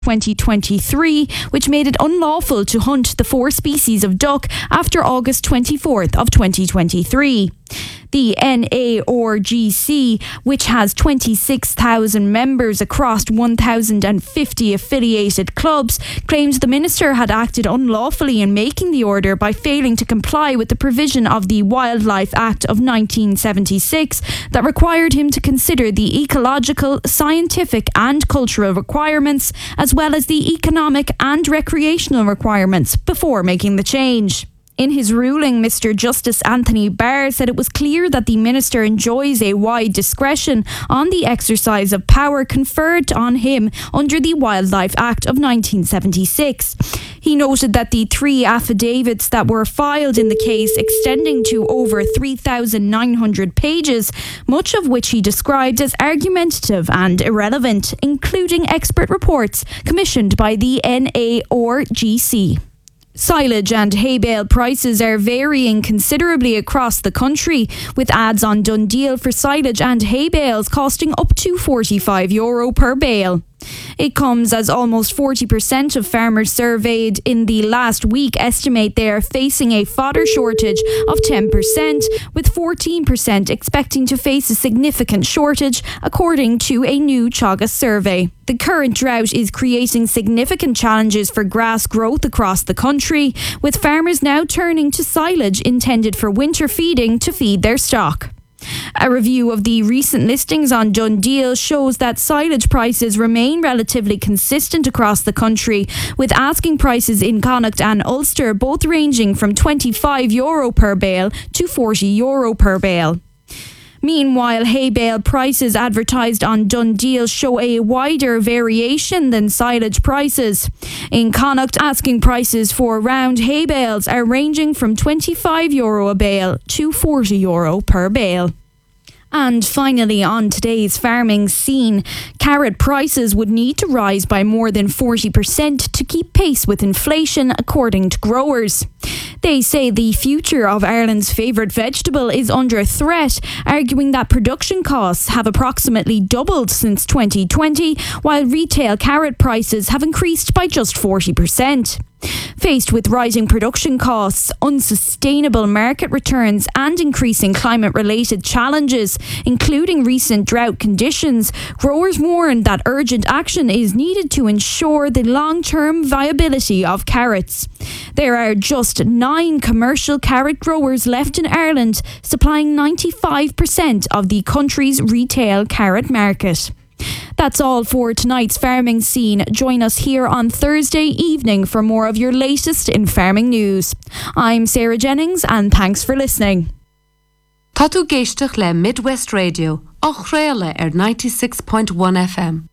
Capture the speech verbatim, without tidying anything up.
twenty twenty-three, which made it unlawful to hunt the four species of duck after August twenty-fourth of twenty twenty-three. The N A R G C, which has twenty-six thousand members across one thousand fifty affiliated clubs, claims the minister had acted unlawfully in making the order by failing to comply with the provision of the Wildlife Act of nineteen seventy-six that required him to consider the ecological, scientific and cultural requirements as well as the economic and recreational requirements before making the change. In his ruling, Mister Justice Anthony Barr said it was clear that the minister enjoys a wide discretion on the exercise of power conferred on him under the Wildlife Act of nineteen seventy-six. He noted that the three affidavits that were filed in the case, extending to over three thousand nine hundred pages, much of which he described as argumentative and irrelevant, including expert reports commissioned by the N A R G C. Silage and hay bale prices are varying considerably across the country, with ads on Dundeel for silage and hay bales costing up to forty-five euro per bale. It comes as almost forty percent of farmers surveyed in the last week estimate they are facing a fodder shortage of ten percent, with fourteen percent expecting to face a significant shortage, according to a new Teagasc survey. The current drought is creating significant challenges for grass growth across the country, with farmers now turning to silage intended for winter feeding to feed their stock. A review of the recent listings on Dundeel shows that silage prices remain relatively consistent across the country, with asking prices in Connacht and Ulster both ranging from twenty-five euro per bale to forty euro per bale. Meanwhile, hay bale prices advertised on Dundeel show a wider variation than silage prices. In Connacht, asking prices for round hay bales are ranging from twenty-five euro a bale to forty euro per bale. And finally, on today's farming scene, carrot prices would need to rise by more than forty percent to keep pace with inflation, according to growers. They say the future of Ireland's favourite vegetable is under threat, arguing that production costs have approximately doubled since twenty twenty, while retail carrot prices have increased by just forty percent. Faced with rising production costs, unsustainable market returns and increasing climate-related challenges, including recent drought conditions, growers warn that urgent action is needed to ensure the long-term viability of carrots. There are just nine commercial carrot growers left in Ireland, supplying ninety-five percent of the country's retail carrot market. That's all for tonight's farming scene. Join us here on Thursday evening for more of your latest in farming news. I'm Sarah Jennings and thanks for listening. Tá tú géisteach le Midwest Radio, á chraoladh ar ninety-six point one F M.